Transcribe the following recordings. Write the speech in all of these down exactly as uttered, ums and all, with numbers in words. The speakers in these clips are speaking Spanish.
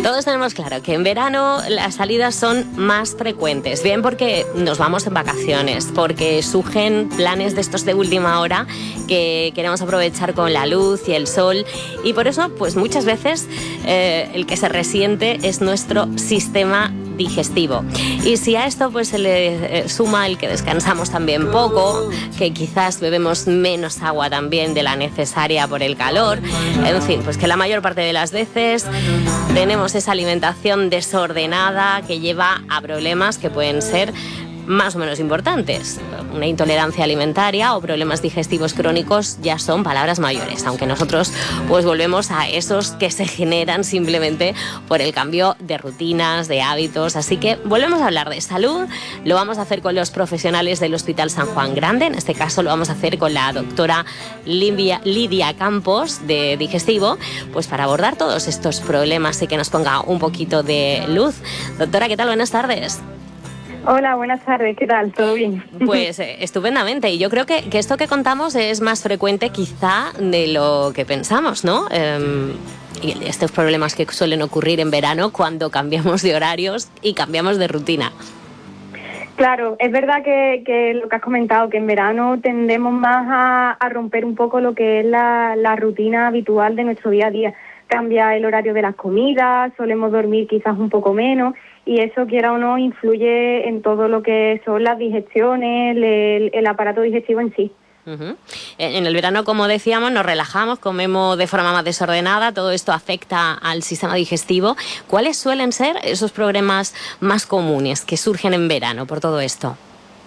Todos tenemos claro que en verano las salidas son más frecuentes, bien porque nos vamos en vacaciones, porque surgen planes de estos de última hora que queremos aprovechar con la luz y el sol, y por eso pues muchas veces eh, el que se resiente es nuestro sistema digestivo. Y si a esto pues se le eh, suma el que descansamos también poco, que quizás bebemos menos agua también de la necesaria por el calor, en fin, pues que la mayor parte de las veces tenemos esa alimentación desordenada que lleva a problemas que pueden ser más o menos importantes. Una intolerancia alimentaria o problemas digestivos crónicos ya son palabras mayores, aunque nosotros pues volvemos a esos que se generan simplemente por el cambio de rutinas, de hábitos. Así que volvemos a hablar de salud, lo vamos a hacer con los profesionales del Hospital San Juan Grande, en este caso lo vamos a hacer con la doctora Lidia, Lidia Campos de Digestivo, pues para abordar todos estos problemas y que nos ponga un poquito de luz. Doctora, ¿qué tal? Buenas tardes. Hola, buenas tardes, ¿qué tal? ¿Todo bien? Pues eh, estupendamente, y yo creo que, que esto que contamos es más frecuente quizá de lo que pensamos, ¿no? Eh, y estos problemas que suelen ocurrir en verano cuando cambiamos de horarios y cambiamos de rutina. Claro, es verdad que, que lo que has comentado, que en verano tendemos más a, a romper un poco lo que es la, la rutina habitual de nuestro día a día. Cambia el horario de las comidas, solemos dormir quizás un poco menos, y eso, quiera o no, influye en todo lo que son las digestiones, el, el aparato digestivo en sí. Uh-huh. En el verano, como decíamos, nos relajamos, comemos de forma más desordenada, todo esto afecta al sistema digestivo. ¿Cuáles suelen ser esos problemas más comunes que surgen en verano por todo esto?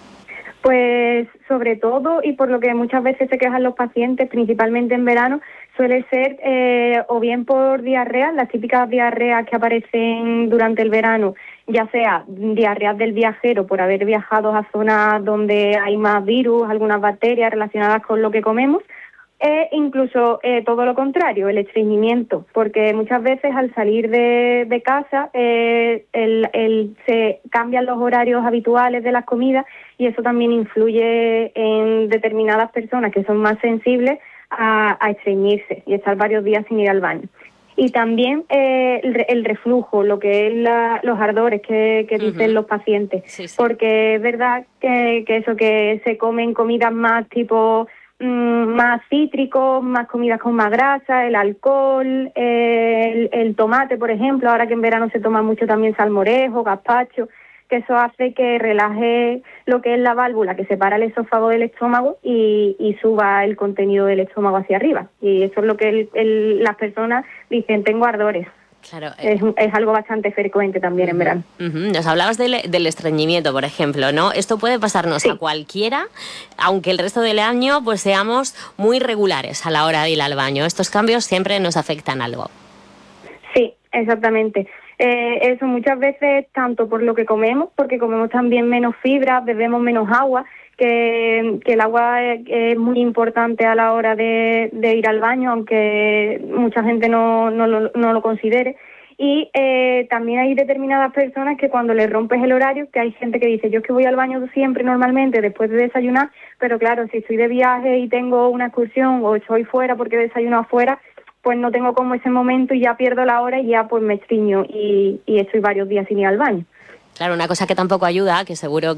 Pues sobre todo, y por lo que muchas veces se quejan los pacientes, principalmente en verano, suele ser eh, o bien por diarrea, las típicas diarreas que aparecen durante el verano, ya sea diarreas del viajero por haber viajado a zonas donde hay más virus, algunas bacterias relacionadas con lo que comemos, e incluso eh, todo lo contrario, el estreñimiento, porque muchas veces al salir de, de casa eh, el, el, se cambian los horarios habituales de las comidas, y eso también influye en determinadas personas que son más sensibles a, a estreñirse y estar varios días sin ir al baño. Y también eh, el, el reflujo, lo que es la, los ardores que, que dicen uh-huh. los pacientes, sí, sí. Porque es verdad que, que eso, que se comen comidas más tipo mmm, más cítricos, más comidas con más grasa, el alcohol, eh, el, el tomate, por ejemplo, ahora que en verano se toma mucho también salmorejo, gazpacho, que eso hace que relaje lo que es la válvula que separa el esófago del estómago y, y suba el contenido del estómago hacia arriba. Y eso es lo que el, el, las personas dicen, tengo ardores. Claro, eh. es, es algo bastante frecuente también uh-huh, en verano. Uh-huh. Nos hablabas del, del estreñimiento, por ejemplo, ¿no? Esto puede pasarnos sí. a cualquiera, aunque el resto del año pues seamos muy regulares a la hora de ir al baño. Estos cambios siempre nos afectan algo. Sí, exactamente. Eh, eso muchas veces tanto por lo que comemos, porque comemos también menos fibra, bebemos menos agua, que, que el agua es, es muy importante a la hora de, de ir al baño, aunque mucha gente no, no, lo, no lo considere. Y eh, también hay determinadas personas que cuando les rompes el horario, que hay gente que dice, yo es que voy al baño siempre normalmente después de desayunar, pero claro, si estoy de viaje y tengo una excursión o estoy fuera porque desayuno afuera, pues no tengo como ese momento y ya pierdo la hora y ya pues me estriño y, y estoy varios días sin ir al baño. Claro, una cosa que tampoco ayuda, que seguro